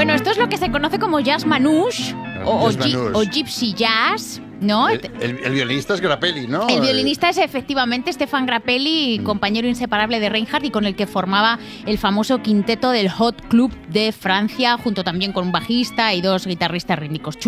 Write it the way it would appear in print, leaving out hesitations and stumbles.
Bueno, esto es lo que se conoce como jazz manouche Jazz manouche. o gypsy jazz, ¿no? El violinista es Grappelli, ¿no? El violinista es efectivamente Stefan Grappelli, compañero inseparable de Reinhardt y con el que formaba el famoso quinteto del Hot Club de Francia, junto también con un bajista y dos guitarristas rítmicos.